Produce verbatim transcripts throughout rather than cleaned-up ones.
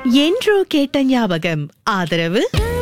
என்றோ கேட்ட ஞாபகம். ஆதரவு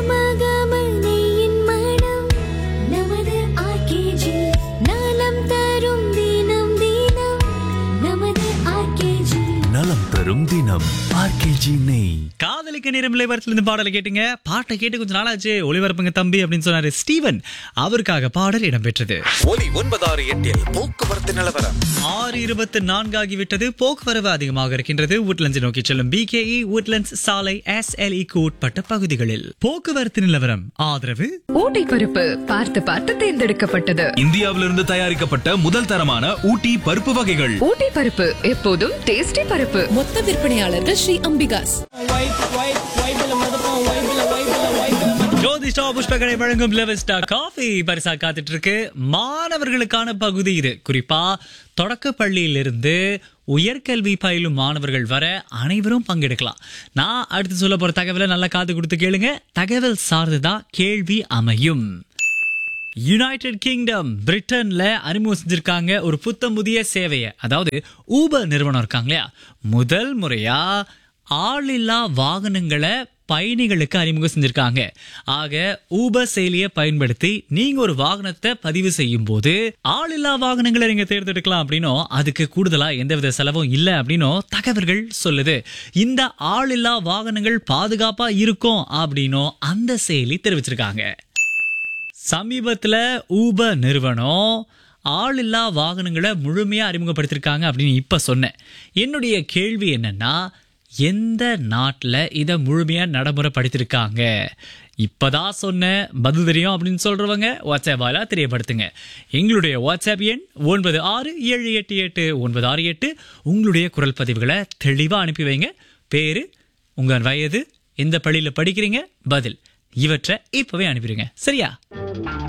நலம் தரும் தினம் ஆர்கேஜி நெய். காதலிக்க நேரம் இருந்து பாடலை கேட்டுங்க. பாட்டை கேட்டு கொஞ்சம் நாளாச்சு, ஒளிபரப்புங்க தம்பி அப்படின்னு சொன்னாரு ஸ்டீவன். அவருக்காக பாடல் இடம்பெற்றது. ஒலி ஒன்பதாறு எட்டில் போக்குவரத்து நிலவரம். ஆறு இருபத்தி நான்கு ஆகிவிட்டது. போக்குவரவு அதிகமாக இருக்கின்றது. உட்லண்ட்ஸ் நோக்கி செல்லும் பிகேஇ உட்லண்ட்ஸ் சாலை எஸ்எல்இக்கு உட்பட்ட பகுதிகளில் போக்குவரத்து நிலவரம். ஆதரவு ஊட்டி பருப்பு பார்த்து பார்த்து தேர்ந்தெடுக்கப்பட்டது. இந்தியாவிலிருந்து தயாரிக்கப்பட்ட முதல் தரமான ஊட்டி பருப்பு வகைகள். ஊட்டி பருப்பு எப்போதும் டேஸ்டி பருப்பு. மொத்த விற்பனையாளர்கள் ஸ்ரீ அம்பிகாஸ். ஜோதிஷ்டா புஷ்பகடை வழங்கும் லெவஸ்டா காஃபி பரிசா காத்துட்டு இருக்கு. மாணவர்களுக்கான பகுதி இது. குறிப்பா தொடக்க பள்ளியிலிருந்து உயர்கல்வி பயிலும் மாணவர்கள் வர அனைவரும் பங்கெடுக்கலாம். நான் அடுத்து சொல்ல போற தகவலை நல்லா காது கொடுத்து கேளுங்க. தகவல் சார்ந்துதான் கேள்வி அமையும். யுனைடெட் கிங்டம் பிரிட்டன்ல அறிமுகம் செஞ்சிருக்காங்க ஒரு புத்தம் புதிய சேவையை. அதாவது ஊபர் நிறுவனம் இருக்காங்க இல்லையா, முதல் முறையா ஆளில்லா வாகனங்களை பயணிகளுக்கு அறிமுகம் செஞ்சிருக்காங்க. ஆக ஊபர் செயலியை பயன்படுத்தி நீங்க ஒரு வாகனத்தை பதிவு செய்யும் போது ஆளில்லா வாகனங்களை நீங்க தேர்ந்தெடுக்கலாம் அப்படின்னும், அதுக்கு கூடுதலா எந்தவித செலவும் இல்லை அப்படின்னும் தகவல்கள் சொல்லுது. இந்த ஆளில்லா வாகனங்கள் பாதுகாப்பா இருக்கும் அப்படின்னும் அந்த செயலி தெரிவிச்சிருக்காங்க. சமீபத்துல ஊபர் நிறுவனம் ஆளில்லா வாகனங்களை முழுமையா அறிமுகப்படுத்திருக்காங்க அப்படின்னு இப்ப சொன்னேன். என்னுடைய கேள்வி என்னன்னா, எந்த நாட்டில் இதை முழுமையா நடைமுறைப்படுத்திருக்காங்க? இப்பதான் சொன்ன பதில் தெரியும் அப்படின்னு சொல்றவங்க வாட்ஸ்அப் வாயிலா தெரியப்படுத்துங்க. எங்களுடைய வாட்ஸ்அப் எண் ஒன்பது ஆறு ஏழு எட்டு எட்டு ஒன்பது ஆறு எட்டு. உங்களுடைய குரல் பதிவுகளை தெளிவா அனுப்பி வைங்க. பேரு, உங்க வயது, எந்த பள்ளியில படிக்கிறீங்க, பதில் இவற்றை இப்பவே அனுப்பிடுங்க. சரியா?